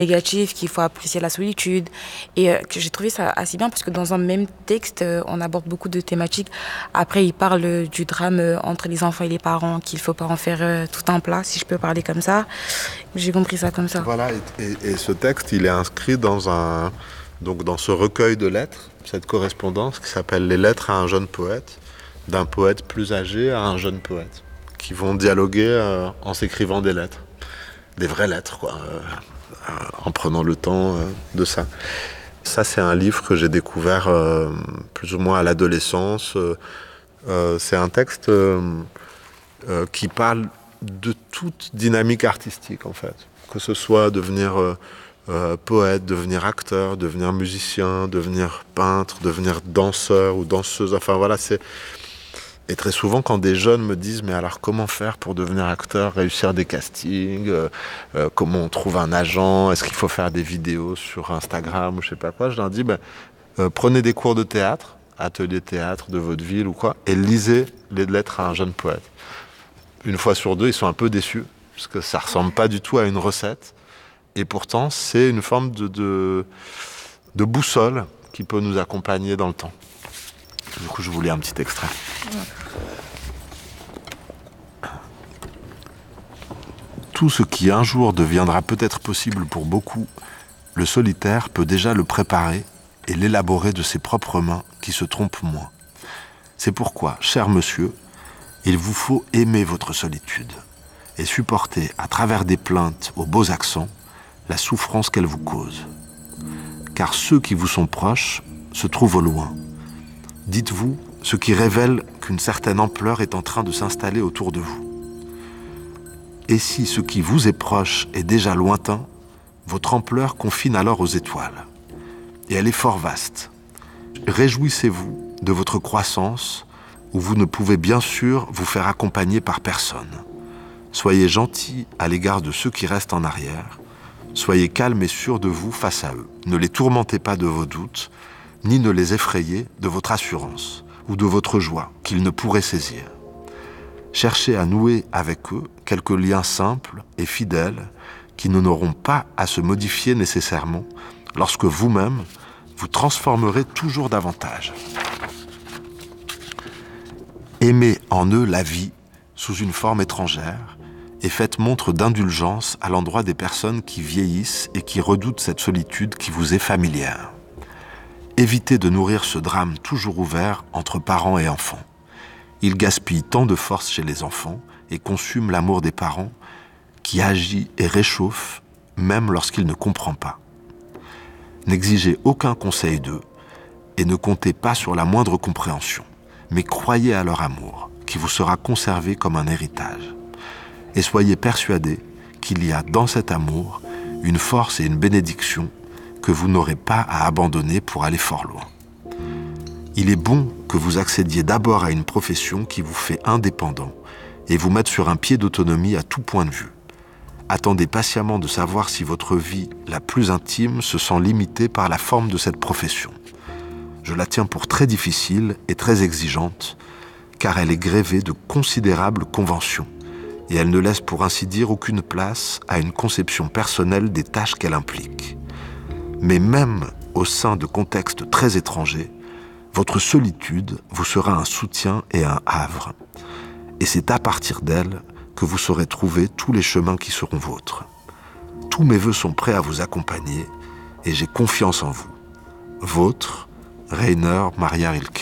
négatif, qu'il faut apprécier la solitude. Et que j'ai trouvé ça assez bien parce que dans un même texte, on aborde beaucoup de thématiques. Après, il parle du drame entre les enfants et les parents, qu'il ne faut pas en faire tout un plat, si je peux parler comme ça. J'ai compris ça comme ça. Voilà, et ce texte, il est inscrit donc dans ce recueil de lettres, cette correspondance qui s'appelle Les lettres à un jeune poète, d'un poète plus âgé à un jeune poète, qui vont dialoguer en s'écrivant des lettres, des vraies lettres, quoi, en prenant le temps de ça. Ça, c'est un livre que j'ai découvert plus ou moins à l'adolescence. C'est un texte qui parle de toute dynamique artistique, en fait. Que ce soit devenir poète, devenir acteur, devenir musicien, devenir peintre, devenir danseur ou danseuse. Enfin, voilà, c'est... Et très souvent, quand des jeunes me disent « Mais alors, comment faire pour devenir acteur, réussir des castings comment on trouve un agent? Est-ce qu'il faut faire des vidéos sur Instagram ou je sais pas quoi ?» Je leur dis prenez des cours de théâtre, atelier théâtre de votre ville ou quoi, et lisez les lettres à un jeune poète. Une fois sur deux, ils sont un peu déçus, parce que ça ressemble pas du tout à une recette. Et pourtant, c'est une forme de boussole qui peut nous accompagner dans le temps. Du coup, je vous lis un petit extrait. Tout ce qui un jour deviendra peut-être possible pour beaucoup, le solitaire peut déjà le préparer et l'élaborer de ses propres mains qui se trompent moins. C'est pourquoi, cher monsieur, il vous faut aimer votre solitude et supporter, à travers des plaintes aux beaux accents, la souffrance qu'elle vous cause. Car ceux qui vous sont proches se trouvent au loin. Dites-vous ce qui révèle qu'une certaine ampleur est en train de s'installer autour de vous. Et si ce qui vous est proche est déjà lointain, votre ampleur confine alors aux étoiles. Et elle est fort vaste. Réjouissez-vous de votre croissance où vous ne pouvez bien sûr vous faire accompagner par personne. Soyez gentil à l'égard de ceux qui restent en arrière. Soyez calme et sûr de vous face à eux. Ne les tourmentez pas de vos doutes, ni ne les effrayez de votre assurance ou de votre joie qu'ils ne pourraient saisir. Cherchez à nouer avec eux quelques liens simples et fidèles qui n'auront pas à se modifier nécessairement lorsque vous-même vous transformerez toujours davantage. Aimez en eux la vie sous une forme étrangère et faites montre d'indulgence à l'endroit des personnes qui vieillissent et qui redoutent cette solitude qui vous est familière. Évitez de nourrir ce drame toujours ouvert entre parents et enfants. Il gaspille tant de force chez les enfants et consume l'amour des parents qui agit et réchauffe même lorsqu'il ne comprend pas. N'exigez aucun conseil d'eux et ne comptez pas sur la moindre compréhension, mais croyez à leur amour qui vous sera conservé comme un héritage. Et soyez persuadés qu'il y a dans cet amour une force et une bénédiction que vous n'aurez pas à abandonner pour aller fort loin. Il est bon que vous accédiez d'abord à une profession qui vous fait indépendant et vous mette sur un pied d'autonomie à tout point de vue. Attendez patiemment de savoir si votre vie la plus intime se sent limitée par la forme de cette profession. Je la tiens pour très difficile et très exigeante, car elle est grévée de considérables conventions, et elle ne laisse pour ainsi dire aucune place à une conception personnelle des tâches qu'elle implique. Mais même au sein de contextes très étrangers, votre solitude vous sera un soutien et un havre. Et c'est à partir d'elle que vous saurez trouver tous les chemins qui seront vôtres. Tous mes vœux sont prêts à vous accompagner et j'ai confiance en vous. Vôtre, Rainer Maria Rilke.